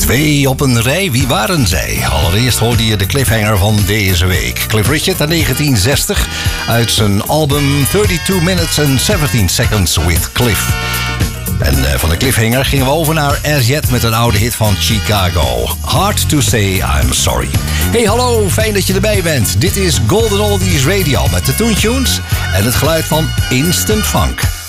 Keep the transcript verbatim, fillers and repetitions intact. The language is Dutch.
Twee op een rij, wie waren zij? Allereerst hoorde je de cliffhanger van deze week. Cliff Richard uit negentien zestig uit zijn album thirty-two minutes and seventeen seconds with Cliff. En uh, van de cliffhanger gingen we over naar As Yet met een oude hit van Chicago. Hard to say I'm sorry. Hey, hallo, fijn dat je erbij bent. Dit is Golden Oldies Radio met de Toon Tunes en het geluid van Instant Funk.